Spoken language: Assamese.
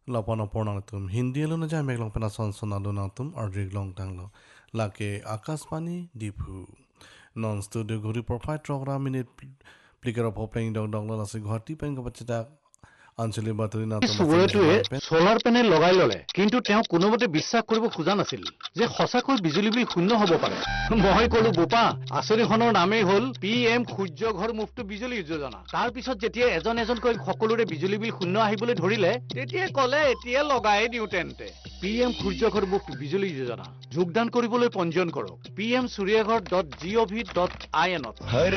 Lapana pornatum, Hindi alone jam long penason sonadonatum, or drink long tanglo, lake akaspani dipu. Non studio guri profile program minute plicker of playing dog dollars a got deep and gopachita. Anjali Batrina সুৱেটোৱে solar panel লগাই ললে কিন্তু তেওঁ কোনোমতে বিশ্বাস কৰিব খোজা নাছিল যে সঁচাকৈ বিজুলী বিল শূন্য হ'ব পাৰে মই কলো বোপা আঁচনিখনৰ নামেই হ'ল PM সূৰ্য ঘৰ মুক্ত বিজুলী যোজনা তাৰ পিছত যেতিয়া এজন কৈ সকলোৰে বিজুলী বিল শূন্য আহিবলৈ ধৰিলে তেতিয়া ক'লে এতিয়া লগাই দিও তেন্তে PM সূৰ্য ঘৰ মুক্ত বিজুলী যোজনা যোগদান কৰিবলৈ পঞ্জীয়ন কৰক pmsuryaghar.gov.in